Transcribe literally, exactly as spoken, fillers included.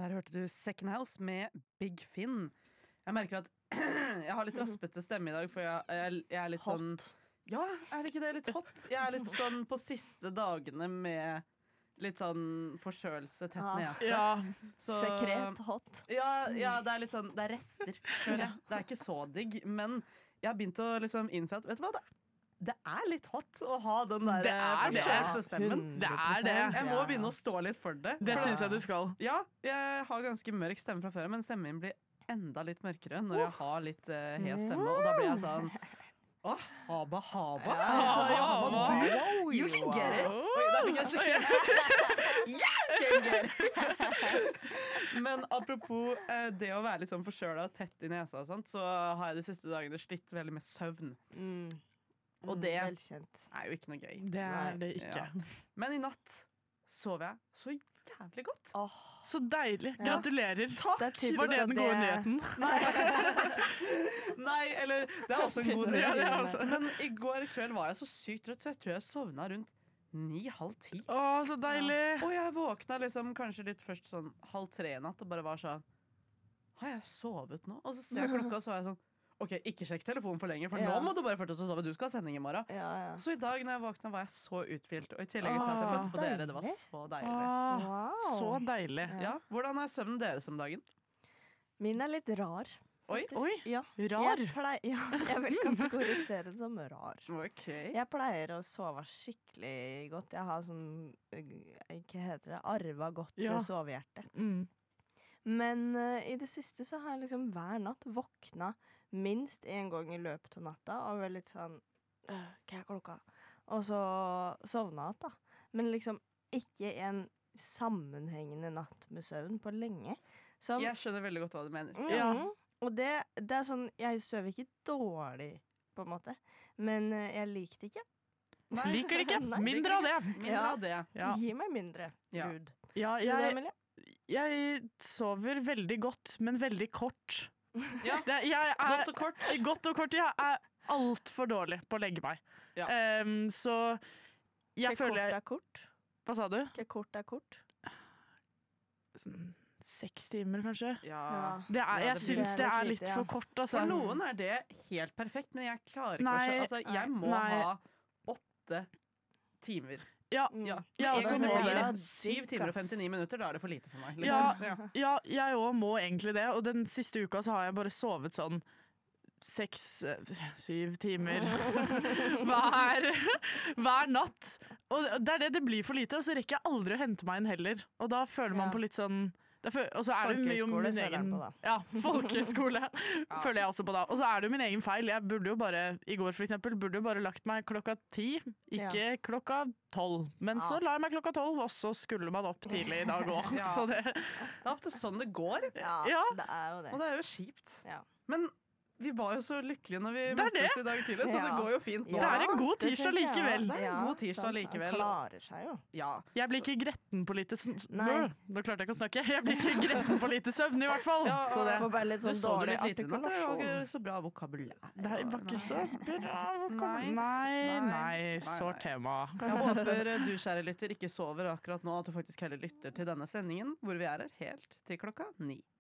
Der hørte du Second House med Big Finn. Jeg merker at jeg har litt raspete stemme i dag, for jeg, jeg, jeg er litt hot. sånn Ja, er det ikke det? Litt hot? Jeg er litt sånn på siste dagene med litt sånn forkjølelse, tett Ja. nese. Ja. Så, Sekret hot. ja, ja, det er litt sånn Det er rester, føler jeg. Det er ikke så digg, men jeg har begynt å liksom innse at vet du hva, det det er litt hot å ha den der Det er det. forkjølelsesstemmen. Det er det. Jeg må begynne å stå litt for det. Det syns jeg du skal. Ja, jeg har ganske mørk stemme fra før, men stemmen min blir enda litt mørkere når jeg har litt uh, hes stemme, og da blir jeg sånn Åh, haba, haba. Altså, ja, hva du? You can get it. Oi, der fikk jeg skikkelig You can get it. Men apropos eh, det å være litt sånn forkjøla og tett i nesa og sånt, så har jeg de siste dagene slitt veldig med søvn. Mm. Og det Velkjent. er jo ikke noe gøy. Det er Nei, det ikke. ja. Men i natt sov jeg så jævlig godt. Åh, Så deilig. Gratulerer. det er typisk Var det at den gode nyheten? Nei, eller det er også en god Ja, det er nyhet. også. Men i går kveld var jeg så sykt trøtt, så jeg tror jeg sovna rundt ni-halv ti. Å, så deilig. Og jeg våkna liksom kanskje litt først sånn halv tre i natt og bare var sånn Har jeg sovet nå? Og så ser jeg klokka, og så er jeg sånn OK, ikke sjekk telefonen for lenge, for Ja. nå må du bare fortsette å sove. Du skal ha sending i morgen. ja, ja. Så i dag når jeg våkna, var jeg så uthvilt. Og i tillegg til at jeg Åh. satt på dere, det var Deilig. så deilig. Å, Wow. så deilig. Ja, Hvordan er søvnen deres om dagen? Min er litt rar, Oi. faktisk. Oi, Ja. rar. Jeg, pleier, ja, jeg vil kategorisere den som rar. OK. Jeg pleier å sove skikkelig godt. Jeg har sånn eh, Hva heter det? Arva godt Ja. eh, sovehjerte. Mm. Men eh, i det siste så har jeg liksom hver natt våkna minst én gang i løpet av natta og vært litt sånn «Øh, Hva er klokka? Og så sovna igjen, da. Men liksom ikke en sammenhengende natt med søvn på lenge. Som, Jeg skjønner veldig godt hva du mener. Mhm. Ja. Og det, det er sånn Jeg sover ikke dårlig, på en måte, men eh, jeg liker det ikke. Nei. Liker det ikke. Nei, Mindre av det. Mindre Ja. av det. Ja. Gi meg mindre, Ja. Gud. Ja, Du da, jeg, Emilie? jeg sover veldig godt, men veldig kort. Ja. Det, jeg er, Godt og kort. Godt og kort. Jeg er altfor dårlig på å legge meg. Ja. Em, så jeg Hva kort føler jeg er kort? Hva sa du? Hva kort er kort? Sånn Seks timer, kanskje? Ja. Det er, Ja, jeg det blir- syns det det er er litt litt lite, ja. for kort, altså. For noen er det helt perfekt, men jeg klarer ikke Nei, å skjønne Altså, jeg må nei. ha åtte timer. Ja, Mm. Ja. jeg En også gang må så blir det. det syv timer og femtini minutter, da er det for lite for meg. Liksom. Ja. Ja. Ja, jeg òg må egentlig det. Og den siste uka så har jeg bare sovet sånn seks, eh, syv timer hver, hver natt. Og det er det, det blir for lite, og så rekker jeg aldri å hente meg inn heller. Og da føler man Ja. på litt sånn da fø- Og så er det jo Folkehøyskole min føler jeg egen på da. Ja, folkehøyskole føler jeg også på da. Og så er det jo min egen feil. Jeg burde jo bare, i går for eksempel, burde jo bare lagt meg klokka ti, ikke klokka tolv. Men så la jeg meg klokka tolv, og så skulle man opp tidlig i dag òg. Ja. Så det Det er ofte sånn det går, Ja, Ja. det er jo det. og det er jo kjipt. Ja. Men vi var jo så lykkelige når vi Det er møttes det. i dag tidlig, så det Ja. går jo fint nå. Det er en god det tirsdag tenker jeg likevel. også. Det er en Ja, god tirsdag sant. likevel. Han klarer seg jo. Ja. Jeg blir ikke gretten på lite sn- Nei. Nå, Nå klarte jeg ikke å snakke. Jeg blir ikke gretten på lite søvn, i hvert fall. Ja, Så det, Får bare litt Du sånn så du dårlig litt lite i natt, det var artikulasjon. ikke så bra vokabulær. det var ikke så bra. Nei. Nei, nei, Nei, sårt nei. tema. Jeg håper du, kjære lytter, ikke sover akkurat nå, at du faktisk heller lytter til denne sendingen, hvor vi er her helt til klokka ni.